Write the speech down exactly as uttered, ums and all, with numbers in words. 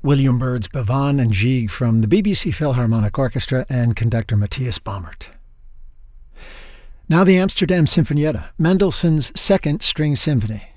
William Byrd's Bevan and Gigue from the B B C Philharmonic Orchestra and conductor Matthias Baumert. Now the Amsterdam Sinfonietta, Mendelssohn's Second String Symphony.